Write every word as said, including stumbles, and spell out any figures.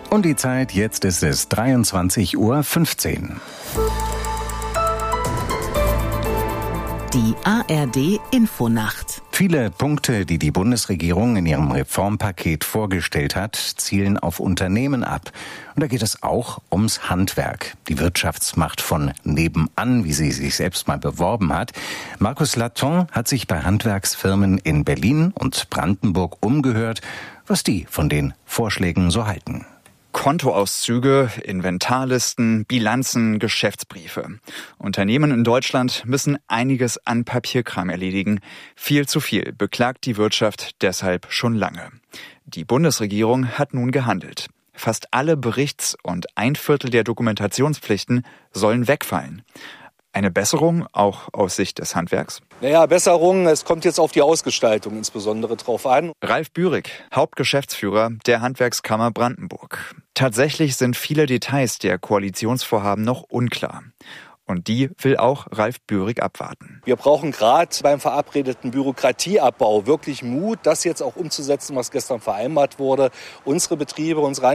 Und die Zeit, jetzt ist es dreiundzwanzig Uhr fünfzehn. Die A R D-Infonacht. Viele Punkte, die die Bundesregierung in ihrem Reformpaket vorgestellt hat, zielen auf Unternehmen ab. Und da geht es auch ums Handwerk, die Wirtschaftsmacht von nebenan, wie sie sich selbst mal beworben hat. Markus Laton hat sich bei Handwerksfirmen in Berlin und Brandenburg umgehört, was die von den Vorschlägen so halten. Kontoauszüge, Inventarlisten, Bilanzen, Geschäftsbriefe. Unternehmen in Deutschland müssen einiges an Papierkram erledigen. Viel zu viel, beklagt die Wirtschaft deshalb schon lange. Die Bundesregierung hat nun gehandelt. Fast alle Berichts- und ein Viertel der Dokumentationspflichten sollen wegfallen. Eine Besserung, auch aus Sicht des Handwerks? Naja, Besserung, es kommt jetzt auf die Ausgestaltung insbesondere drauf an. Ralf Bührig, Hauptgeschäftsführer der Handwerkskammer Brandenburg. Tatsächlich sind viele Details der Koalitionsvorhaben noch unklar. Und die will auch Ralf Bührig abwarten. Wir brauchen gerade beim verabredeten Bürokratieabbau wirklich Mut, das jetzt auch umzusetzen, was gestern vereinbart wurde. Unsere Betriebe, unsere